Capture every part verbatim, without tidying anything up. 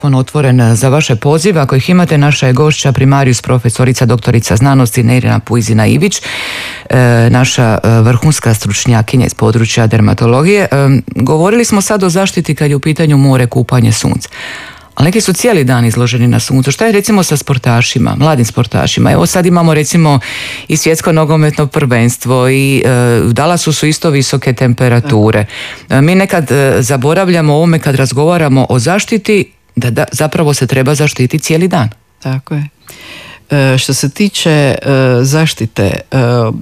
otvoren za vaše pozive. Ako ih imate, naša je gošća primarijus profesorica doktorica znanosti Nerina Pujzina-Ivić, naša vrhunska stručnjakinja iz područja dermatologije. Govorili smo sad o zaštiti kad je u pitanju more, kupanje, sunce. Ali neki su cijeli dan izloženi na suncu. Šta je recimo sa sportašima, mladim sportašima? Evo sad imamo recimo i svjetsko nogometno prvenstvo i e, u Dallasu su isto visoke temperature. E, mi nekad e, zaboravljamo o ovome kad razgovaramo o zaštiti, da, da zapravo se treba zaštiti cijeli dan. Tako je. E, što se tiče e, zaštite e,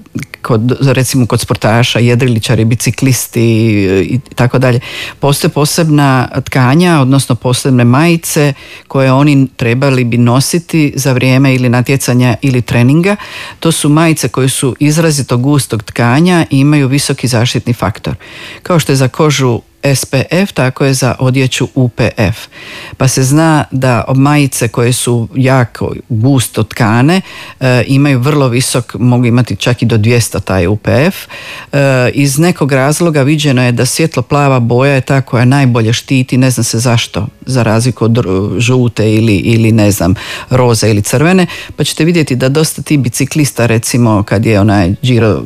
kod, recimo kod sportaša, jedriličari, biciklisti i tako dalje, postoje posebna tkanja, odnosno posebne majice koje oni trebali bi nositi za vrijeme ili natjecanja ili treninga. To su majice koje su izrazito gustog tkanja i imaju visoki zaštitni faktor. Kao što je za kožu S P F, tako je za odjeću U P F. Pa se zna da majice koje su jako gusto tkane e, imaju vrlo visok, mogu imati čak i do dvjesto taj U P F. E, iz nekog razloga viđeno je da svjetlo plava boja je ta koja najbolje štiti, ne zna se zašto, za razliku od žute ili, ili ne znam, roze ili crvene, pa ćete vidjeti da dosta ti biciklista, recimo kad je onaj Giro,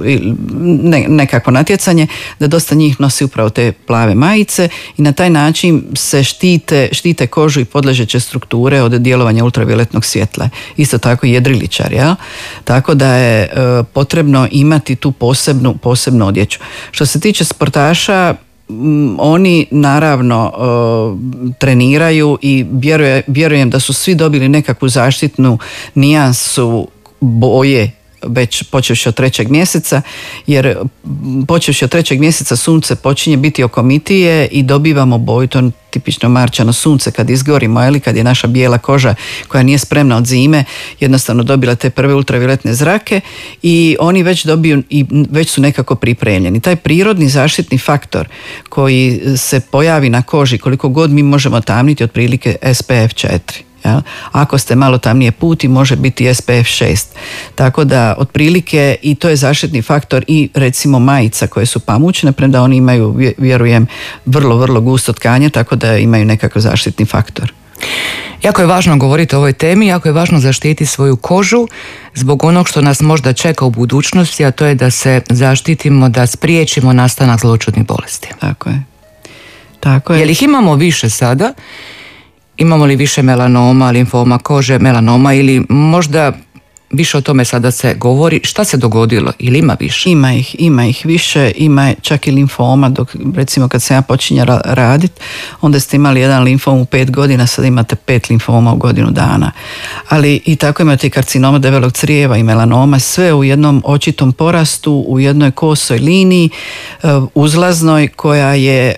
ne, nekako natjecanje, da dosta njih nosi upravo te plave majice i na taj način se štite, štite kožu i podležeće strukture od djelovanja ultravioletnog svjetla. Isto tako i jedriličar, ja? Tako da je e, potrebno imati tu posebnu, posebnu odjeću. Što se tiče sportaša, m, oni naravno e, treniraju i vjeruje, vjerujem da su svi dobili nekakvu zaštitnu nijansu boje već počevši od trećeg mjeseca, jer počevši od trećeg mjeseca sunce počinje biti okomitije i dobivamo boju, to tipično marčano sunce kad izgorimo, ili kad je naša bijela koža koja nije spremna od zime jednostavno dobila te prve ultravioletne zrake i oni već dobiju i već su nekako pripremljeni. Taj prirodni zaštitni faktor koji se pojavi na koži, koliko god mi možemo tamniti, otprilike S P F četiri. Ja? Ako ste malo tamnije puti, može biti S P F šest. Tako da otprilike i to je zaštitni faktor i recimo majica koje su pamučne, premda oni imaju, vjerujem, vrlo, vrlo gusto tkanje, tako da imaju nekakav zaštitni faktor. Jako je važno govoriti o ovoj temi, jako je važno zaštiti svoju kožu zbog onog što nas možda čeka u budućnosti, a to je da se zaštitimo, da spriječimo nastanak zloćudnih bolesti. Tako je. Tako je. Jer ih imamo više sada? Imamo li više melanoma, limfoma kože, melanoma ili možda više o tome sada se govori? Šta se dogodilo? Ili ima više? Ima ih, ima ih više, ima čak i limfoma, dok recimo kad sam ja počinjala raditi, onda ste imali jedan limfom u pet godina, sad imate pet limfoma u godinu dana. Ali i tako imate i karcinoma debelog crijeva i melanoma, sve u jednom očitom porastu, u jednoj kosoj liniji, uzlaznoj koja je,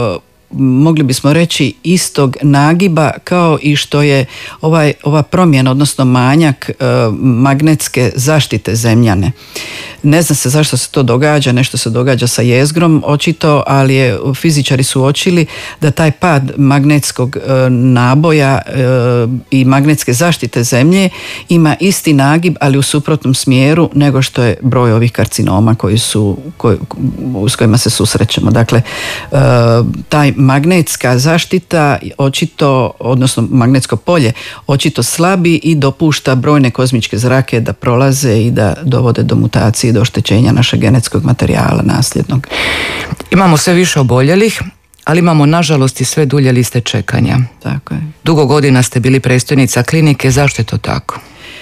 mogli bismo reći, istog nagiba kao i što je ovaj, ova promjena, odnosno manjak e, magnetske zaštite zemljane. Ne zna se zašto se to događa, nešto se događa sa jezgrom očito, ali je, fizičari su uočili da taj pad magnetskog e, naboja e, i magnetske zaštite zemlje ima isti nagib, ali u suprotnom smjeru nego što je broj ovih karcinoma koji su, koj, s kojima se susrećemo. Dakle, e, taj magnetska zaštita očito, odnosno magnetsko polje očito slabi i dopušta brojne kozmičke zrake da prolaze i da dovode do mutacije, do oštećenja našeg genetskog materijala nasljednog. Imamo sve više oboljelih, ali imamo nažalost i sve dulje liste čekanja. Tako je. Dugo godina ste bili predstojnica klinike, zašto je to tako?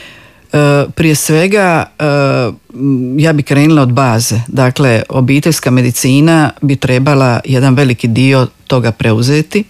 E, prije svega, e, ja bi krenula od baze. Dakle, obiteljska medicina bi trebala jedan veliki dio toga preuzeti.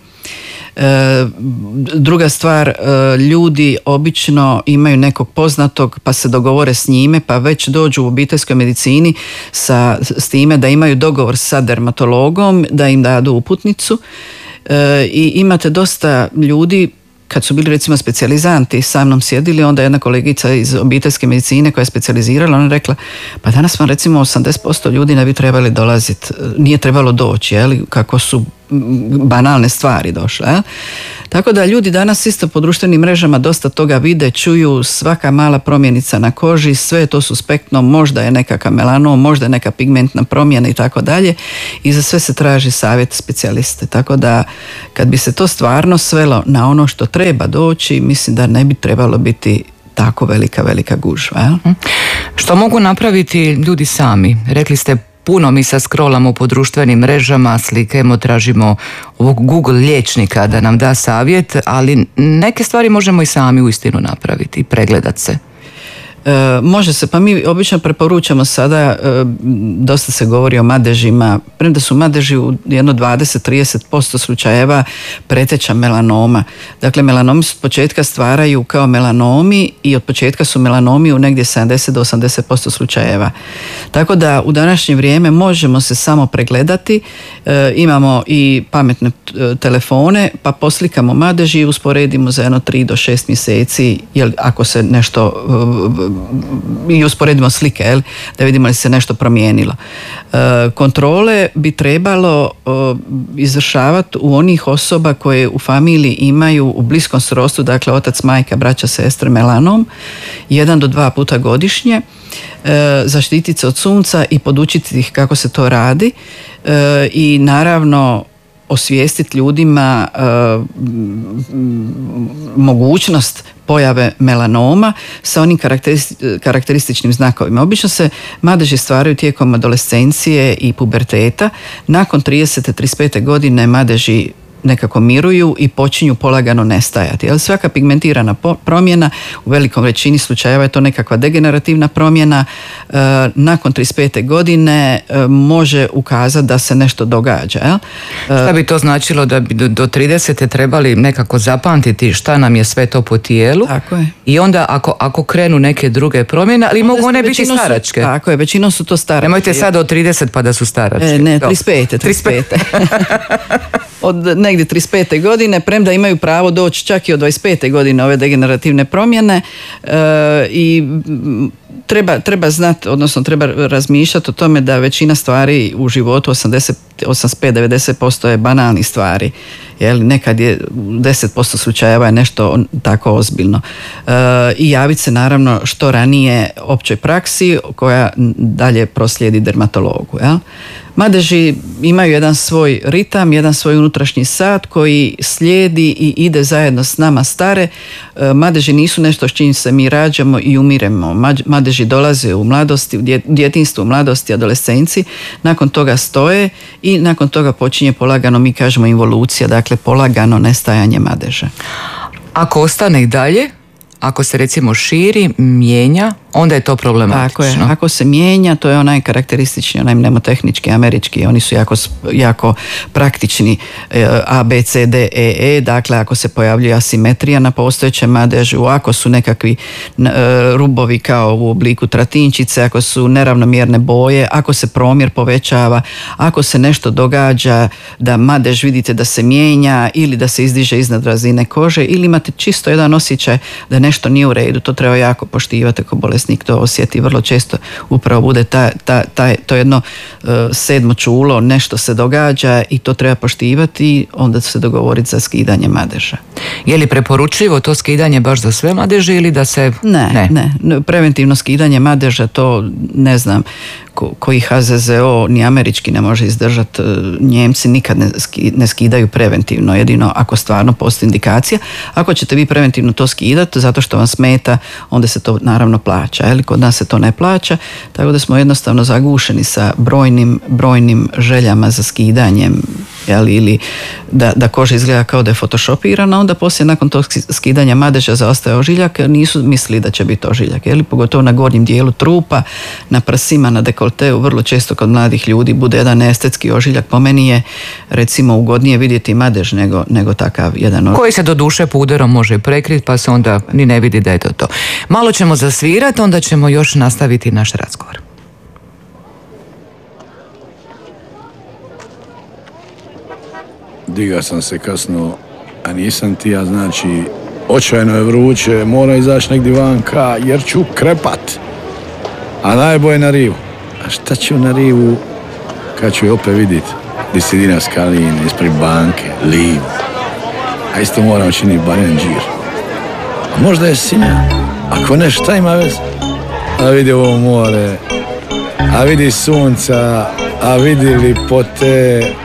E, druga stvar, e, ljudi obično imaju nekog poznatog pa se dogovore s njime, pa već dođu u obiteljskoj medicini sa, s time da imaju dogovor sa dermatologom, da im dadu uputnicu e, i imate dosta ljudi. Kad su bili recimo specijalizanti sa mnom sjedili, onda jedna kolegica iz obiteljske medicine koja je specijalizirala, ona je rekla, pa danas vam recimo osamdeset posto ljudi ne bi trebali dolaziti, nije trebalo doći, jeli, kako su banalne stvari došle. Ja? Tako da ljudi danas isto po društvenim mrežama dosta toga vide, čuju, svaka mala promjenica na koži, sve je to suspektno, možda je nekakav melanom, možda je neka pigmentna promjena i tako dalje, i za sve se traži savjet specijaliste. Tako da kad bi se to stvarno svelo na ono što treba doći, mislim da ne bi trebalo biti tako velika, velika gužva. Ja? Što mogu napraviti ljudi sami? Rekli ste, puno mi sad scrollamo po društvenim mrežama, slikamo, tražimo ovog Google liječnika da nam da savjet, ali neke stvari možemo i sami uistinu napraviti i pregledat se. E, može se, pa mi obično preporučamo sada, e, dosta se govori o madežima, premda su madeži u jedno dvadeset do trideset posto slučajeva preteča melanoma. Dakle, melanomi se od početka stvaraju kao melanomi i od početka su melanomi u negdje sedamdeset do osamdeset posto slučajeva. Tako da u današnje vrijeme možemo se samo pregledati, e, imamo i pametne telefone, pa poslikamo madeži i usporedimo za jedno tri do šest mjeseci, jer ako se nešto i usporedimo slike, jel, da vidimo li se nešto promijenilo. E, kontrole bi trebalo e, izvršavati u onih osoba koje u familiji imaju u bliskom srodstvu, dakle otac, majka, braća, sestre, melanom, jedan do dva puta godišnje, e, zaštititi se od sunca i podučiti ih kako se to radi, e, i naravno osvijestiti ljudima e, mogućnost pojave melanoma sa onim karakterističnim znakovima. Obično se madeži stvaraju tijekom adolescencije i puberteta. Nakon tridesete do trideset pete godine madeži nekako miruju i počinju polagano nestajati. Ali svaka pigmentirana promjena, u velikom većini slučajeva je to nekakva degenerativna promjena, e, nakon trideset pete godine e, može ukazati da se nešto događa. Jel? E, šta bi to značilo, da bi do, do tridesete trebali nekako zapamtiti šta nam je sve to po tijelu? Tako je. I onda ako, ako krenu neke druge promjene, ali mogu one biti staračke. Su, tako je, većinom su to staračke. Nemojte sad od trideset pa da su staračke. E, ne, trideset pete. trideset pete. Od negdje trideset pete godine, premda imaju pravo doći čak i od dvadeset pete godine ove degenerativne promjene, e, i treba, treba znati, odnosno treba razmišljati o tome da većina stvari u životu, osamdeset, osamdeset pet do devedeset posto je banalnih stvari. Jel, nekad je deset posto slučajeva je nešto tako ozbiljno. E, I javiti se naravno što ranije općoj praksi koja dalje proslijedi dermatologu. Jel? Madeži imaju jedan svoj ritam, jedan svoj unutrašnji sat koji slijedi i ide zajedno s nama stare. Madeži nisu nešto s čim se mi rađamo i umiremo. Madeži dolaze u mladosti, u djetinjstvu, u mladosti, adolescenci, nakon toga stoje i nakon toga počinje polagano, mi kažemo, involucija, dakle polagano nestajanje madeža. Ako ostane i dalje, ako se recimo širi, mijenja, onda je to problematično. Tako je. Ako se mijenja, to je onaj karakteristični, onaj mnemotehnički, američki, oni su jako, jako praktični, A, B, C, D, E, E, dakle ako se pojavljuje asimetrija na postojećem madežu, ako su nekakvi rubovi kao u obliku tratinčice, ako su neravnomjerne boje, ako se promjer povećava, ako se nešto događa da madež vidite da se mijenja ili da se izdiže iznad razine kože, ili imate čisto jedan osjećaj da nešto nije u redu, to treba jako poštivati ako bolesnik to osjeti. Vrlo često upravo bude ta, ta, ta, to jedno uh, sedmo čulo, nešto se događa i to treba poštivati i onda se dogovoriti za skidanje madeža. Je li preporučljivo to skidanje baš za sve madeže ili da se... Ne, ne, ne. Preventivno skidanje madeža, to ne znam ko, koji H Z Z O ni američki ne može izdržati. Njemci nikad ne, ski, ne skidaju preventivno, jedino ako stvarno postoji indikacija. Ako ćete vi preventivno to skidati zato što vam smeta, onda se to naravno plaća. Jel? Kod nas se to ne plaća, tako da smo jednostavno zagušeni sa brojnim, brojnim željama za skidanjem, jel? Ili da, da koža izgleda kao da je photoshopirana, onda poslije nakon tog skidanja madeža zaostaje ožiljak, jer nisu mislili da će biti ožiljak. Jel? Pogotovo na gornjem dijelu trupa, na prsima, na dekolteu, vrlo često kod mladih ljudi bude jedan estetski ožiljak. Po meni je recimo ugodnije vidjeti madež nego, nego takav jedan ožiljak. Koji se do duše puderom može prekriti pa se onda ni ne vidi da je to to. Malo ćemo zasvirati, onda ćemo još nastaviti naš razgovor. Diga sam se kasno, a nisam ti, ja znači očajno je vruće, mora izaći negdje vanka jer ću krepat. A najbolje na rivu. A šta ću na rivu kad ću je opet vidjeti? di sedina skaline, ispred banke, livo. A isto moram činiti barem džir. A možda je sinja, ako ne, šta ima veze? A vidi ovo more, a vidi sunca, a vidi lipote,